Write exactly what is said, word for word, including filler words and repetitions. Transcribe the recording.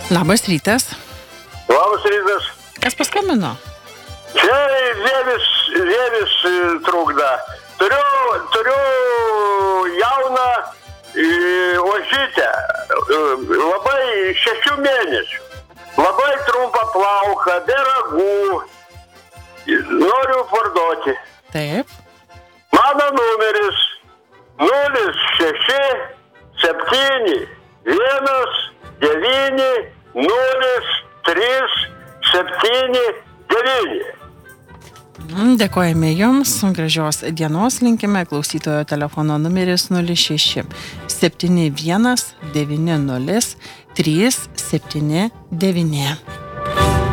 Labas rytas. Labas rytas. Kas paskambino? Čia Vėvis, Vėvis trukda. Turiu, turiu jauną e, ožytę, e, labai šešių mėnesių. Labai trumpą plauką, be ragų. Noriu parduoti. Taip. Mano numeris nulis šeši septyni vienas devyni nulis trys septyni devyni. Dėkojame Jums, gražios dienos linkime. Klausytojo telefono numeris nulis šeši septyni vienas devyni nulis trys septyni devyni.